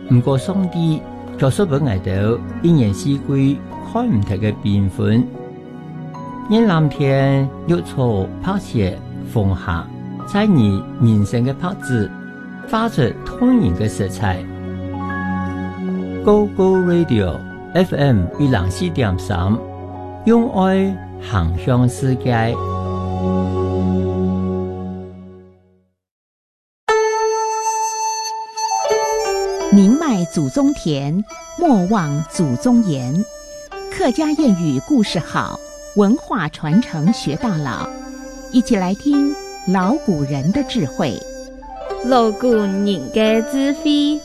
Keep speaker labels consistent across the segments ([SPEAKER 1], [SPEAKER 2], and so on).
[SPEAKER 1] 不过上帝就是俾我哋一年四季看唔同嘅變換，因藍天綠草拍攝風下，在你人生嘅拍子發出動人嘅色彩。Go Go Radio FM 104.3，用愛行向世界。
[SPEAKER 2] 宁迈祖宗田，莫忘祖宗言。客家谚语故事好，文化传承学到老。一起来听老古人的智慧。
[SPEAKER 3] 老古人的智慧。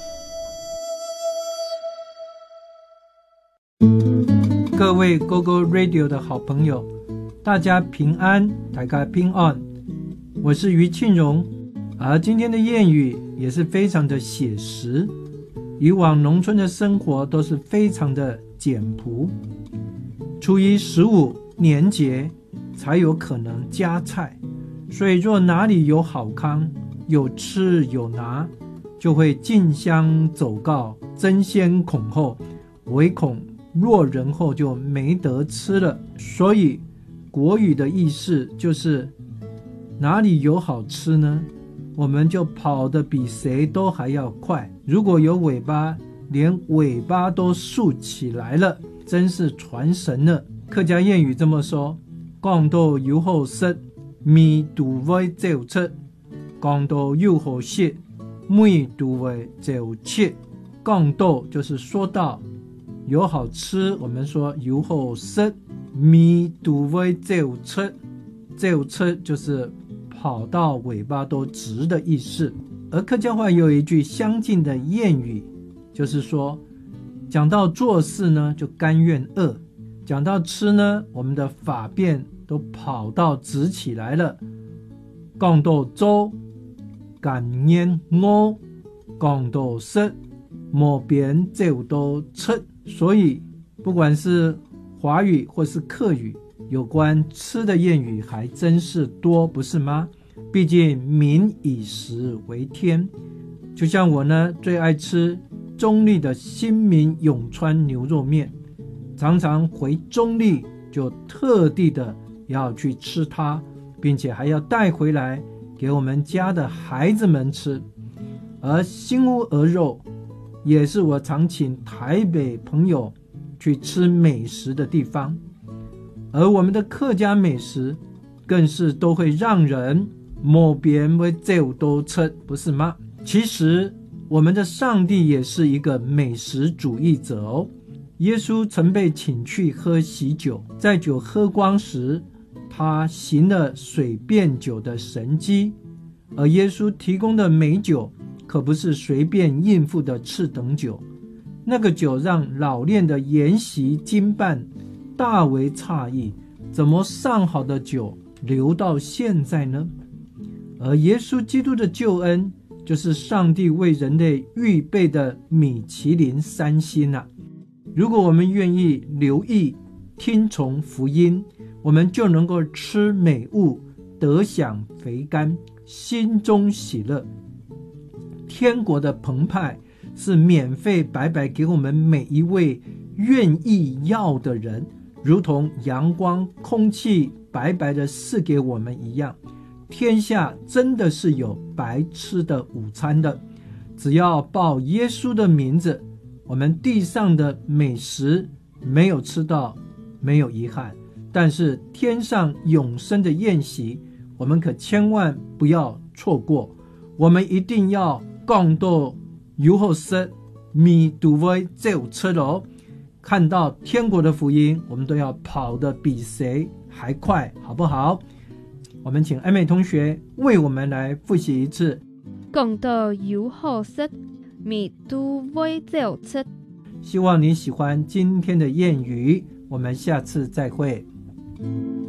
[SPEAKER 4] 各位 GoGo Radio 的好朋友，大家平安，大家平安。我是于庆荣，而今天的谚语也是非常的写实。以往农村的生活都是非常的简朴，初一15年节才有可能加菜，所以若哪里有好康，有吃有拿，就会进香走告，争先恐后，唯恐落人后就没得吃了。所以国语的意思就是哪里有好吃呢，我们就跑得比谁都还要快。如果有尾巴，连尾巴都竖起来了，真是传神了。客家谚语这么说，讲到有好食，米都会走出；讲到有好食，米都会走切。讲到就是说到有好吃，我们说有好食，米都会走出。走出就是跑到尾巴都直的意思。而客家话有一句相近的谚语，就是说讲到做事呢就甘愿饿，讲到吃呢我们的法便都跑到直起来了。讲到做甘愿饿，讲到食莫边走到出。所以不管是华语或是客语，有关吃的谚语还真是多，不是吗？毕竟民以食为天，就像我呢最爱吃中立的新民永川牛肉面，常常回中立就特地的要去吃它，并且还要带回来给我们家的孩子们吃。而新屋鹅肉也是我常请台北朋友去吃美食的地方，而我们的客家美食更是都会让人莫边会走都吃，不是吗？其实我们的上帝也是一个美食主义者哦。耶稣曾被请去喝喜酒，在酒喝光时，他行了水变酒的神迹。而耶稣提供的美酒可不是随便应付的次等酒，那个酒让老练的筵席经办大为诧异，怎么上好的酒留到现在呢？而耶稣基督的救恩就是上帝为人类预备的米其林3星啊。如果我们愿意留意听从福音，我们就能够吃美物，得享肥甘，心中喜乐。天国的澎湃是免费白白给我们每一位愿意要的人，如同阳光空气白白的赐给我们一样。天下真的是有白吃的午餐的，只要报耶稣的名字，我们地上的美食没有吃到，没有遗憾，但是天上永生的宴席，我们可千万不要错过。我们一定要讲到有好食，米都会走出咯。看到天国的福音，我们都要跑得比谁还快，好不好？我们请艾美同学为我们来复习一次。
[SPEAKER 3] 讲到有好食，米都会走出。
[SPEAKER 4] 希望你喜欢今天的谚语，我们下次再会。